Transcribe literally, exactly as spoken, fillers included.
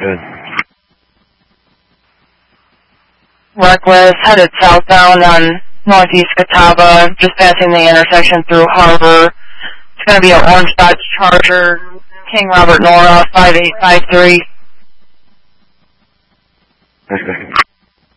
Good. Reckless, headed southbound on Northeast Catawba, just passing the intersection through Harbor. It's going to be an orange Dodge Charger, King Robert Nora, five eight five three. Next back